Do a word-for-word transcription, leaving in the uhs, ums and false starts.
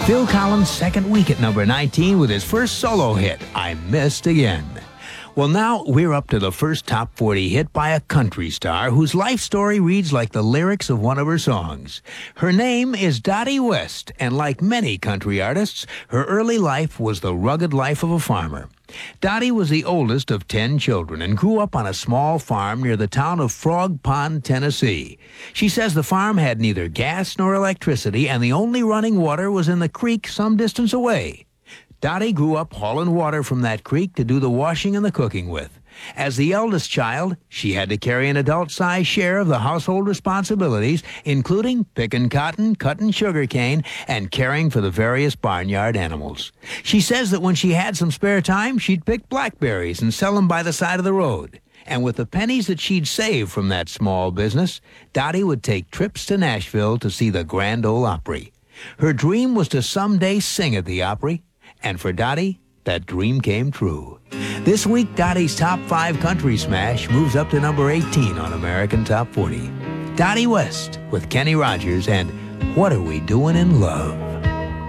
Phil Collins' second week at number nineteen with his first solo hit, I Missed Again. Well, now we're up to the first top forty hit by a country star whose life story reads like the lyrics of one of her songs. Her name is Dottie West, and like many country artists, her early life was the rugged life of a farmer. Dottie was the oldest of ten children and grew up on a small farm near the town of Frog Pond, Tennessee. She says the farm had neither gas nor electricity, and the only running water was in the creek some distance away. Dottie grew up hauling water from that creek to do the washing and the cooking with. As the eldest child, she had to carry an adult-sized share of the household responsibilities, including picking cotton, cutting sugar cane, and caring for the various barnyard animals. She says that when she had some spare time, she'd pick blackberries and sell them by the side of the road. And with the pennies that she'd saved from that small business, Dottie would take trips to Nashville to see the Grand Ole Opry. Her dream was to someday sing at the Opry, and for Dottie, that dream came true. This week, Dottie's top five country smash moves up to number eighteen on American Top forty. Dottie West with Kenny Rogers and What Are We Doing in Love?